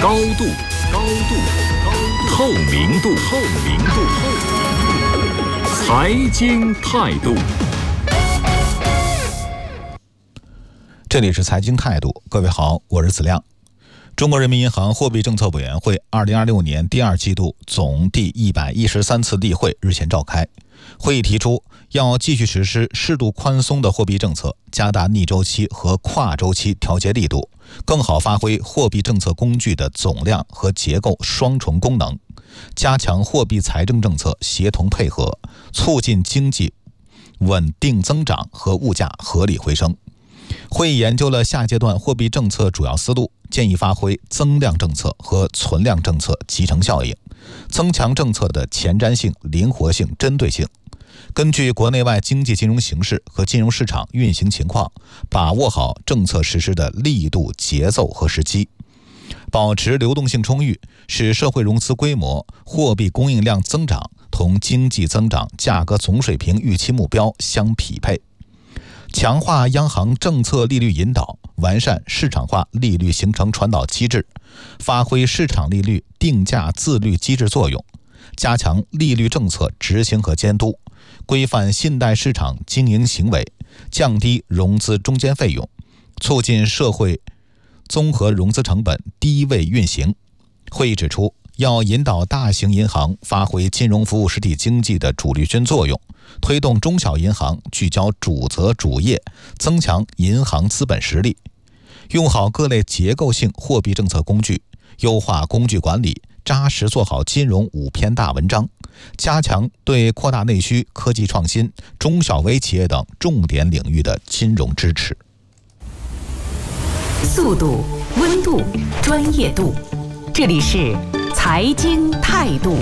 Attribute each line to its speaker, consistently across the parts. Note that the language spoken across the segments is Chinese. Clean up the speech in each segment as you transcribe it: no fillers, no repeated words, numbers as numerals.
Speaker 1: 高度，透明度，财经态度。
Speaker 2: 这里是财经态度，各位好，我是子亮。中国人民银行货币政策委员会2026年第二季度总第113次例会日前召开。会议提出，要继续实施适度宽松的货币政策，加大逆周期和跨周期调节力度，更好发挥货币政策工具的总量和结构双重功能，加强货币财政政策协同配合，促进经济稳定增长和物价合理回升。会议研究了下阶段货币政策主要思路，建议发挥增量政策和存量政策集成效应，增强政策的前瞻性、灵活性、针对性，根据国内外经济金融形势和金融市场运行情况，把握好政策实施的力度、节奏和时机，保持流动性充裕，使社会融资规模、货币供应量增长同经济增长价格总水平预期目标相匹配，强化央行政策利率引导，完善市场化利率形成传导机制，发挥市场利率定价自律机制作用，加强利率政策执行和监督，规范信贷市场经营行为，降低融资中间费用，促进社会综合融资成本低位运行。会议指出，要引导大型银行发挥金融服务实体经济的主力军作用，推动中小银行聚焦主责主业，增强银行资本实力，用好各类结构性货币政策工具，优化工具管理，扎实做好金融5篇大文章，加强对扩大内需、科技创新、中小微企业等重点领域的金融支持。
Speaker 3: 速度、温度、专业度，这里是财经态度。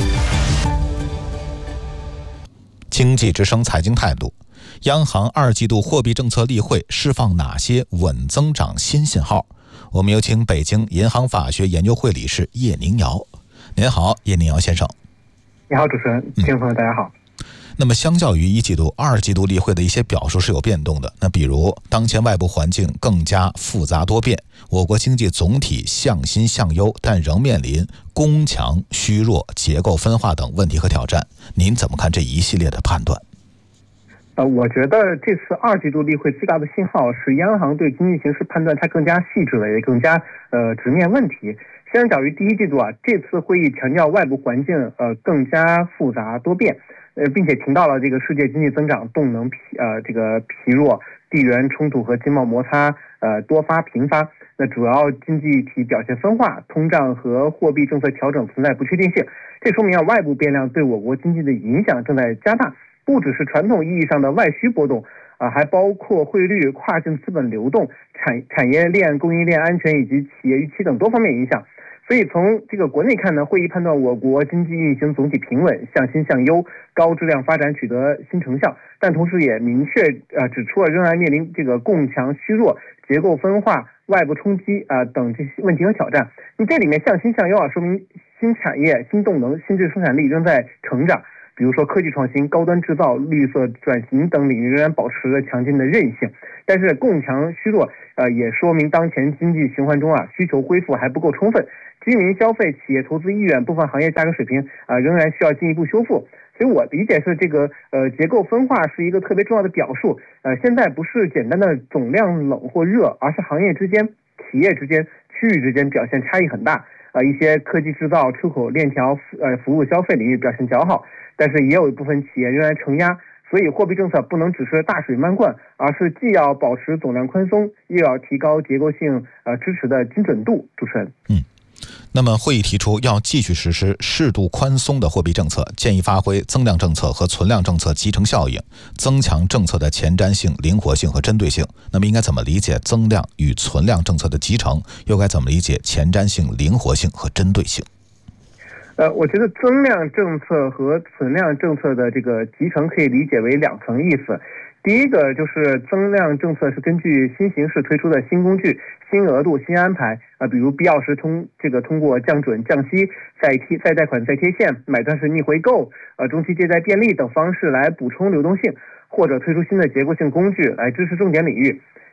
Speaker 2: 经济之声财经态度，央行二季度货币政策例会释放哪些稳增长新信号？我们有请北京银行法学研究会理事叶宁尧。您好，叶宁尧先生。
Speaker 4: 你好，主持人，听众朋友大家好。
Speaker 2: 那么相较于一季度、二季度例会的一些表述是有变动的。那比如当前外部环境更加复杂多变，我国经济总体向新向优，但仍面临供强虚弱、结构分化等问题和挑战。您怎么看这一系列的判断？
Speaker 4: 我觉得这次二季度例会最大的信号是央行对经济形势判断它更加细致了，也更加直面问题。相较于第一季度这次会议强调外部环境更加复杂多变，并且提到了这个世界经济增长动能疲弱、地缘冲突和经贸摩擦多发频发。那主要经济体表现分化，通胀和货币政策调整存在不确定性。这说明外部变量对我国经济的影响正在加大，不只是传统意义上的外需波动还包括汇率、跨境资本流动、产业链、供应链安全以及企业预期等多方面影响。所以从这个国内看呢，会议判断我国经济运行总体平稳、向新向优，高质量发展取得新成效，但同时也明确指出了仍然面临这个供强虚弱、结构分化、外部冲击等这些问题和挑战。这里面向新向优说明新产业、新动能、新质生产力仍在成长，比如说科技创新、高端制造、绿色转型等领域仍然保持着强劲的韧性。但是供强虚弱也说明当前经济循环中需求恢复还不够充分，居民消费、企业投资意愿、部分行业价格水平仍然需要进一步修复。所以我理解是这个结构分化是一个特别重要的表述。现在不是简单的总量冷或热，而是行业之间、企业之间、区域之间表现差异很大。一些科技制造、出口链条、服务消费领域表现较好，但是也有一部分企业仍然承压。所以货币政策不能只是大水漫灌，而是既要保持总量宽松，又要提高结构性支持的精准度。主持人。
Speaker 2: 那么会议提出要继续实施适度宽松的货币政策，建议发挥增量政策和存量政策集成效应，增强政策的前瞻性、灵活性和针对性。那么应该怎么理解增量与存量政策的集成？又该怎么理解前瞻性、灵活性和针对性？
Speaker 4: 我觉得增量政策和存量政策的这个集成可以理解为2层意思。第一个就是增量政策是根据新形势推出的新工具、新额度、新安排比如必要时通过降准、降息、再贷款、再贴现、买断式逆回购、中期借贷便利等方式来补充流动性，或者推出新的结构性工具来支持重点领域。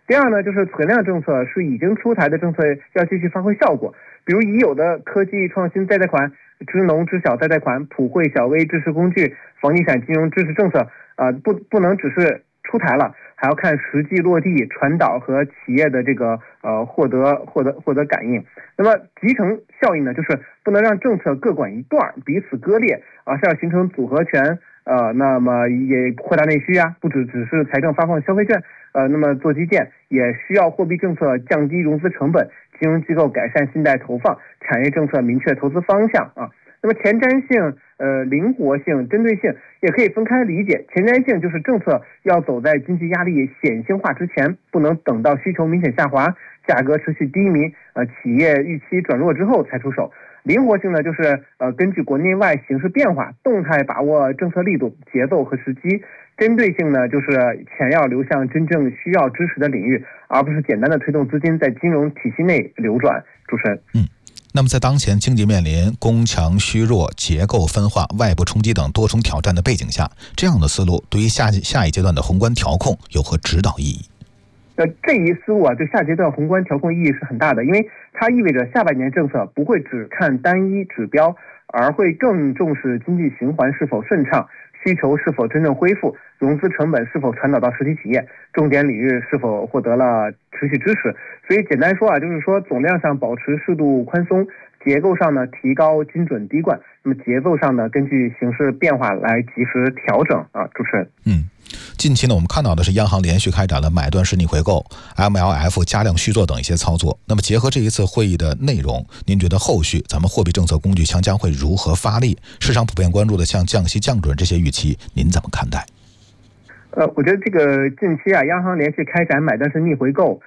Speaker 4: 第二呢，就是存量政策是已经出台的政策要继续发挥效果，比如已有的科技创新再贷款、支农支小再贷款、普惠小微支持工具、房地产金融支持政策，不能只是出台了，还要看实际落地、传导和企业的这个获得感应。那么集成效应呢，就是不能让政策各管一段，彼此割裂，是要形成组合拳。那么也扩大内需啊，不只是财政发放消费券，那么做基建也需要货币政策降低融资成本，金融机构改善信贷投放，产业政策明确投资方向啊。那么前瞻性、灵活性、针对性也可以分开理解。前瞻性就是政策要走在经济压力显性化之前，不能等到需求明显下滑、价格持续低迷、企业预期转弱之后才出手。灵活性呢，就是根据国内外形势变化，动态把握政策力度、节奏和时机。针对性呢，就是钱要流向真正需要支持的领域，而不是简单的推动资金在金融体系内流转。主持人，
Speaker 2: 那么在当前经济面临攻强虚弱、结构分化、外部冲击等多重挑战的背景下，这样的思路对于下一阶段的宏观调控有何指导意义？
Speaker 4: 这一思路对下阶段宏观调控意义是很大的，因为它意味着下半年政策不会只看单一指标，而会更重视经济循环是否顺畅、需求是否真正恢复、融资成本是否传导到实体企业、重点领域是否获得了持续支持。所以简单说就是说总量上保持适度宽松，结构上呢提高精准滴灌，那么节奏上呢根据形势变化来及时调整主持人。
Speaker 2: 近期呢，我们看到的是央行连续开展了买断式逆回购、MLF 加量续作等一些操作。那么结合这一次会议的内容，您觉得后续咱们货币政策工具箱将会如何发力？市场普遍关注的像降息、降准这些预期，您怎么看待？
Speaker 4: 我觉得这个近期央行连续开展买断式逆回购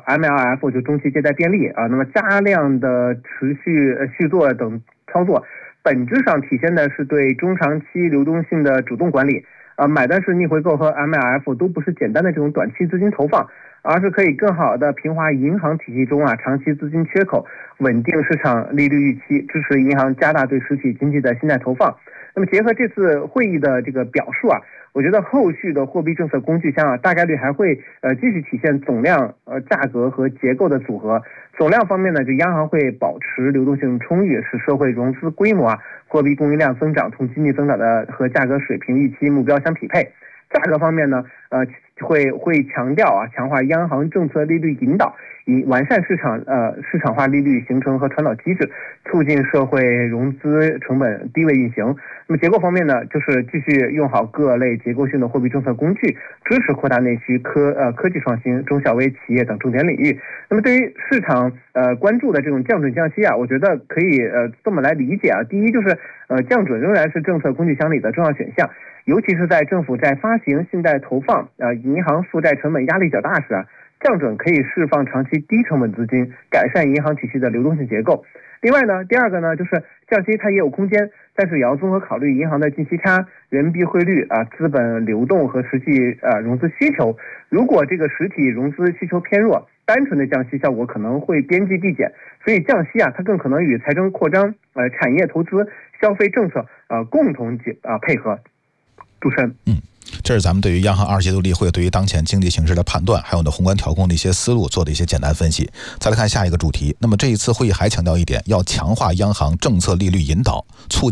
Speaker 4: ，MLF 就中期借贷便利那么加量的持续续作等操作，本质上体现的是对中长期流动性的主动管理。买断式逆回购和 MLF 都不是简单的这种短期资金投放，而是可以更好的平滑银行体系中长期资金缺口，稳定市场利率预期，支持银行加大对实体经济的信贷投放。那么结合这次会议的这个表述我觉得后续的货币政策工具箱大概率还会继续体现总量、价格和结构的组合。总量方面呢，就央行会保持流动性充裕，使社会融资规模货币供应量增长同经济增长的和价格水平预期目标相匹配。价格方面呢，会强调强化央行政策利率引导，以完善市场化利率形成和传导机制，促进社会融资成本低位运行。那么结构方面呢，就是继续用好各类结构性的货币政策工具，支持扩大内需、科技创新、中小微企业等重点领域。那么对于市场关注的这种降准降息我觉得可以这么来理解第一就是降准仍然是政策工具箱里的重要选项。尤其是在政府债发行、信贷投放、银行负债成本压力较大时降准可以释放长期低成本资金，改善银行体系的流动性结构。另外呢，第二个呢，就是降息它也有空间，但是也要综合考虑银行的净息差、人民币汇率资本流动和实际融资需求。如果这个实体融资需求偏弱，单纯的降息效果可能会边际递减，所以降息它更可能与财政扩张、产业投资、消费政策共同配合。主持人，
Speaker 2: 这是咱们对于央行二季度例会对于当前经济形势的判断，还有呢宏观调控的一些思路做的一些简单分析。再来看下一个主题，那么这一次会议还强调一点，要强化央行政策利率引导，促